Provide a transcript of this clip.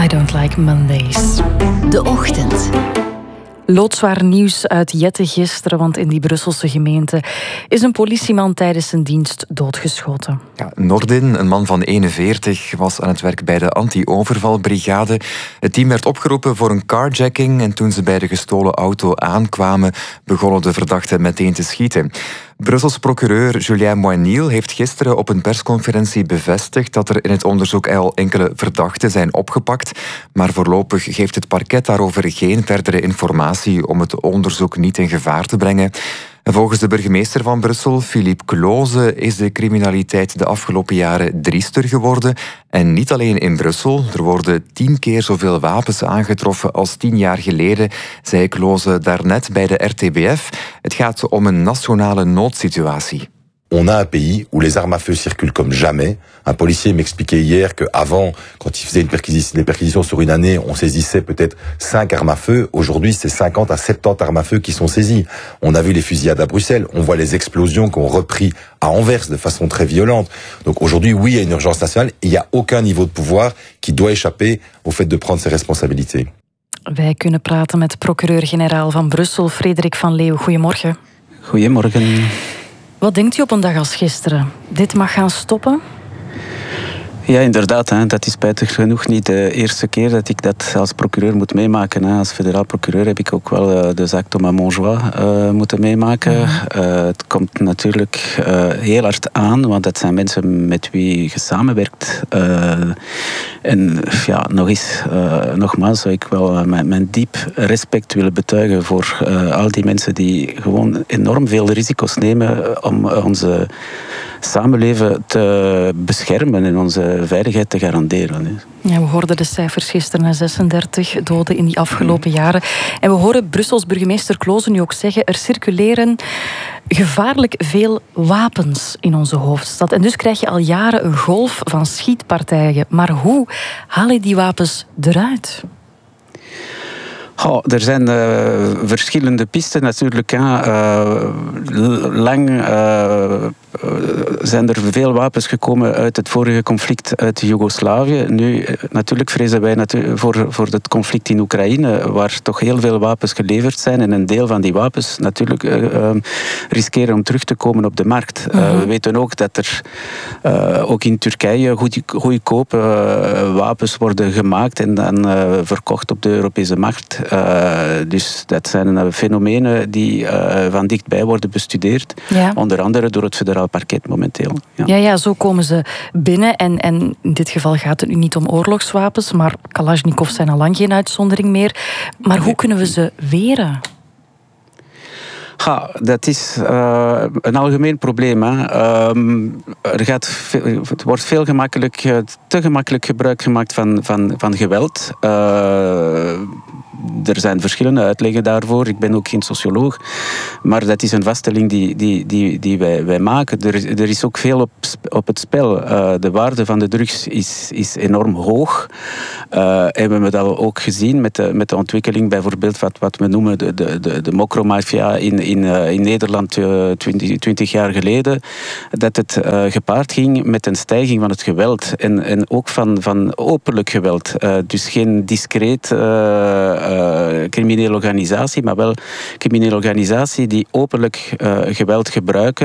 I Don't Like Mondays. De Ochtend. Loodzwaar nieuws uit Jette gisteren, want in die Brusselse gemeente is een politieman tijdens zijn dienst doodgeschoten. Ja, Nordin, een man van 41, was aan het werk bij de anti-overvalbrigade. Het team werd opgeroepen voor een carjacking en toen ze bij de gestolen auto aankwamen, begonnen de verdachten meteen te schieten. Brussels procureur Julien Moinil heeft gisteren op een persconferentie bevestigd dat er in het onderzoek al enkele verdachten zijn opgepakt, maar voorlopig geeft het parket daarover geen verdere informatie om het onderzoek niet in gevaar te brengen. En volgens de burgemeester van Brussel, Philippe Cloze, is de criminaliteit de afgelopen jaren driester geworden. En niet alleen in Brussel. Er worden 10 keer zoveel wapens aangetroffen als 10 jaar geleden, zei Cloze daarnet bij de RTBF. Het gaat om een nationale noodsituatie. On a un pays où les armes à feu circulent comme jamais. Un policier m'expliquait hier qu'avant, quand il faisait des perquisitions sur une année, on saisissait peut-être 5 armes à feu. Aujourd'hui, c'est 50 à 70 armes à feu qui sont saisies. On a vu les fusillades à Bruxelles, on voit les explosions qui ont repris à Anvers de façon très violente. Donc aujourd'hui, oui, il y a une urgence nationale. Il n'y a aucun niveau de pouvoir qui doit échapper au fait de prendre ses responsabilités. Wij kunnen praten met procureur-generaal van Brussel, Frederik van Leeuw. Goedemorgen. Goedemorgen. Wat denkt u op een dag als gisteren? Dit mag gaan stoppen? Ja, inderdaad. Dat is spijtig genoeg niet de eerste keer dat ik dat als procureur moet meemaken. Als federaal procureur heb ik ook wel de zaak Thomas Montjoie moeten meemaken. Het komt natuurlijk heel hard aan, want dat zijn mensen met wie je samenwerkt. En ja, nogmaals zou ik wel mijn diep respect willen betuigen voor al die mensen die gewoon enorm veel risico's nemen om onze samenleven te beschermen en onze veiligheid te garanderen. Ja, we hoorden de cijfers gisteren, 36 doden in die afgelopen jaren. En we horen Brussels burgemeester Cloze nu ook zeggen, er circuleren gevaarlijk veel wapens in onze hoofdstad. En dus krijg je al jaren een golf van schietpartijen. Maar hoe haal je die wapens eruit? Er zijn verschillende pisten natuurlijk. Lang zijn er veel wapens gekomen uit het vorige conflict uit Joegoslavië. Nu, natuurlijk vrezen wij voor het conflict in Oekraïne, waar toch heel veel wapens geleverd zijn. En een deel van die wapens natuurlijk riskeren om terug te komen op de markt. We weten ook dat er ook in Turkije goedkope wapens worden gemaakt en dan verkocht op de Europese markt. Dus dat zijn fenomenen die van dichtbij worden bestudeerd. Ja. Onder andere door het federaal parket momenteel. Ja, zo komen ze binnen. En in dit geval gaat het nu niet om oorlogswapens, maar Kalashnikovs zijn al lang geen uitzondering meer. Maar hoe kunnen we ze weren? Dat is een algemeen probleem. Het wordt te gemakkelijk gebruik gemaakt van geweld. Er zijn verschillende uitleggen daarvoor. Ik ben ook geen socioloog. Maar dat is een vaststelling die wij maken. Er is ook veel op het spel. De waarde van de drugs is enorm hoog. En we hebben dat ook gezien met de ontwikkeling, bijvoorbeeld wat we noemen de mokromafia in Nederland 20 jaar geleden. Dat het gepaard ging met een stijging van het geweld. En ook van openlijk geweld. Dus geen discreet criminele organisatie, maar wel criminele organisatie die openlijk geweld gebruiken.